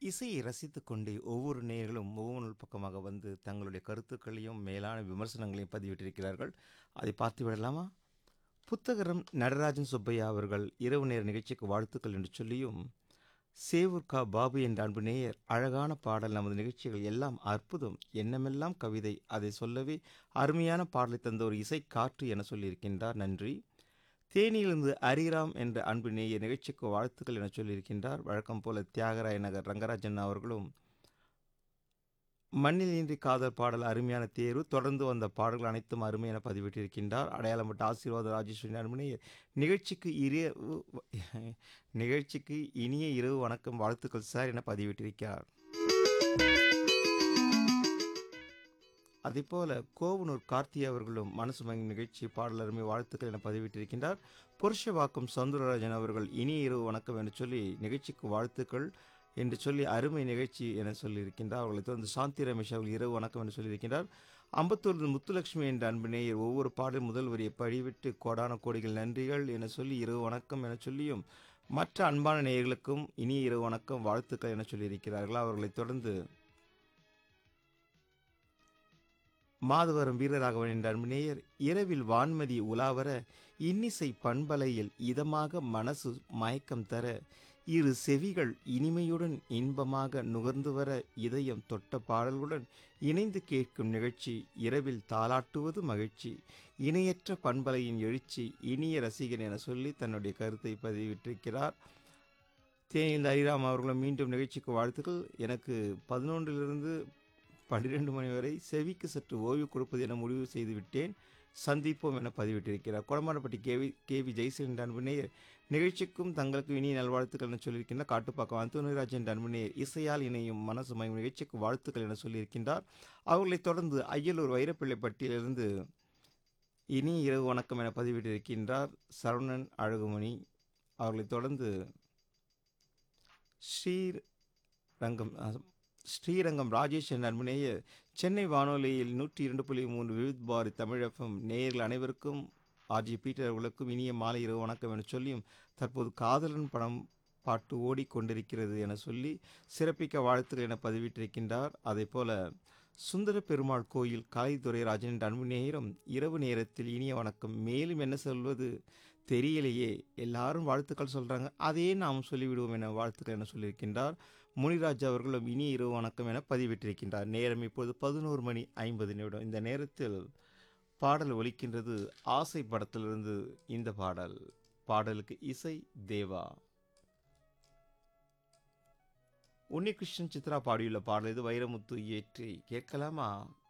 இசையை ரசித்துக்கொண்டே ஒவ்வொரு நேயர்களும் முகநூல் பக்கமாக வந்து தங்களுடைய கருத்துக்களையும் மேலான விமர்சனங்களையும் பதிவிட்டிருக்கிறார்கள். அதை பார்த்து விடலாமா? புத்தகரம் நடராஜன் சுப்பையா அவர்கள் இரவு நேர நிகழ்ச்சிக்கு வாழ்த்துக்கள் என்று சொல்லியும், சேவூர் கா பாபு என்ற அன்பு நேயர் அழகான பாடல், நமது நிகழ்ச்சிகள் எல்லாம் அற்புதம், எண்ணமெல்லாம் கவிதை, அதை சொல்லவே அருமையான பாடலை தந்த ஒரு இசை காற்று என சொல்லியிருக்கின்றார். நன்றி. தேனியிலிருந்து ஹரிராம் என்ற அன்பு நேயர் நிகழ்ச்சிக்கு வாழ்த்துக்கள் என சொல்லியிருக்கின்றார். வழக்கம் போல தியாகராய நகர் ரங்கராஜன் அவர்களும் மண்ணில் இன்றி காதல் பாடல் அருமையான தேர்வு, தொடர்ந்து வந்த பாடல்கள் அனைத்தும் அருமை என பதிவிட்டிருக்கின்றார். அடையாளப்பட்ட ஆசீர்வாத ராஜேஸ்வரி அன்பு நேயர் நிகழ்ச்சிக்கு நிகழ்ச்சிக்கு இனிய இரவு வணக்கம், வாழ்த்துக்கள் சார் என பதிவிட்டிருக்கிறார். அதேபோல கோவனூர் கார்த்தி அவர்களும் மனசு மயங்கும் நிகழ்ச்சி பாடல் அருமை வாழ்த்துக்கள் என பதிவிட்டிருக்கின்றார். புருஷவாக்கம் சந்துரராஜன் அவர்கள் இனிய இரவு வணக்கம் என்று சொல்லி நிகழ்ச்சிக்கு வாழ்த்துக்கள் என்று சொல்லி அருமை நிகழ்ச்சி என சொல்லியிருக்கின்றார். அவர்களை தொடர்ந்து சாந்தி ரமேஷ் அவர்கள் இரவு வணக்கம் என்று சொல்லியிருக்கின்றார். அம்பத்தூர் முத்துலட்சுமி என்ற அன்பு நேயர் ஒவ்வொரு பாடல் முதல் வரியை படிவிட்டு கோடான கோடிகள் நன்றிகள் என சொல்லி இரவு வணக்கம் என சொல்லியும் மற்ற அன்பான நேயர்களுக்கும் இனிய இரவு வணக்கம் வாழ்த்துக்கள் என சொல்லியிருக்கிறார்கள். அவர்களை தொடர்ந்து மாதவரம் வீரராகவன் என்ற அன்பு நேயர் இரவில் வான்மதி உலாவர இன்னிசை பண்பலையில் இதமாக மனசு மயக்கம் தர இரு செவிகள் இனிமையுடன் இன்பமாக நுகர்ந்து வர இதயம் தொட்ட பாடல்களுடன் இணைந்து கேட்கும் நிகழ்ச்சி இரவில் தாலாட்டுவது மகிழ்ச்சி, இணையற்ற பண்பலையின் எழுச்சி, இனிய ரசிகன் என சொல்லி தன்னுடைய கருத்தை பதிவிட்டிருக்கிறார். தேனில் ஹரிராம் அவர்களும் மீண்டும் நிகழ்ச்சிக்கு வாழ்த்துக்கள். எனக்கு 11 12 மணி வரை செவிக்கு சற்று ஓய்வு கொடுப்பது என முடிவு செய்து விட்டேன், சந்திப்போம் என பதிவிட்டிருக்கிறார். கொடமானப்பட்டி கேவி ஜெய்சன் என்ற அன்பு நேயர் நிகழ்ச்சிக்கும் தங்களுக்கு இனிய நல்வாழ்த்துக்கள் என சொல்லியிருக்கின்றார். காட்டுப்பாக்கம் அந்தோனிராஜ் என்ற அன்பு நேயர் இசையால் இணையும் மனசு மயம் நிகழ்ச்சிக்கு வாழ்த்துக்கள் என சொல்லியிருக்கின்றார். அவர்களைத் தொடர்ந்து அய்யலூர் வைரப்பிள்ளைப்பட்டியிலிருந்து இனிய இரவு வணக்கம் என பதிவிட்டிருக்கின்றார் சரவணன் அழகுமணி. அவர்களைத் தொடர்ந்து ஸ்ரீரங்கம் ராஜேஷ் என்ற அன்பு நேயர் சென்னை வானொலியில் 102.3 விவித் பாரதி தமிழ் எஃப்எம் நேயர்கள் அனைவருக்கும் ஆர்ஜி பீட்டர் அவர்களுக்கும் இனிய மாலை இரவு வணக்கம் என சொல்லியும் தற்போது காதலன் படம் பாட்டு ஓடிக்கொண்டிருக்கிறது என சொல்லி சிறப்பிக்க வாழ்த்துக்கள் என பதிவிட்டிருக்கின்றார். அதே போல சுந்தர பெருமாள் கோயில் கலைத்துறை ராஜன் என்ற அன்பு நேயரும் இரவு நேரத்தில் இனிய வணக்கம், மேலும் என்ன சொல்வது தெரியலையே, எல்லாரும் வாழ்த்துக்கள் சொல்கிறாங்க, அதையே நாம் சொல்லிவிடுவோம் என வாழ்த்துக்கள் என சொல்லியிருக்கின்றார். முனிராஜ் அவர்களும் இனிய இரவு வணக்கம் என பதிவிட்டிருக்கின்றார். நேரம் இப்போது 11:50. இந்த நேரத்தில் பாடல் ஒலிக்கின்றது ஆசை படத்திலிருந்து. இந்த பாடலுக்கு இசை தேவா. உன்னிகிருஷ்ணன் சித்ரா பாடியுள்ள பாடல் இது. வைரமுத்து இயற்றி கேட்கலாமா?